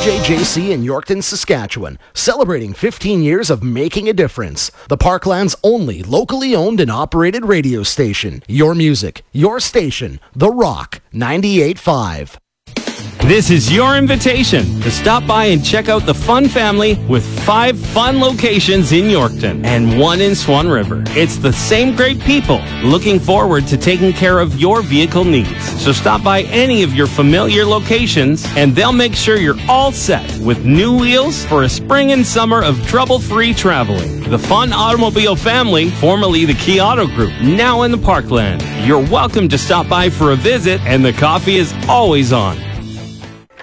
CJJC in Yorkton, Saskatchewan, celebrating 15 years of making a difference. The Parkland's only locally owned and operated radio station. Your music, your station, The Rock 98.5. This is your invitation to stop by and check out the Fun Family with 5 fun locations in Yorkton and 1 in Swan River. It's the same great people looking forward to taking care of your vehicle needs. So stop by any of your familiar locations and they'll make sure you're all set with new wheels for a spring and summer of trouble-free traveling. The Fun Automobile Family, formerly the Key Auto Group, now in the Parkland. You're welcome to stop by for a visit and the coffee is always on.